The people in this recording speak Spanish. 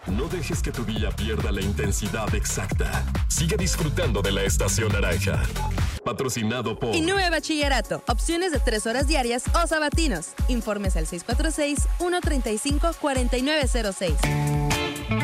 No dejes que tu día pierda la intensidad exacta. Sigue disfrutando de la Estación Naranja. Patrocinado por Innove Bachillerato. Opciones de 3 horas diarias o sabatinos. Informes al 646-135-4906.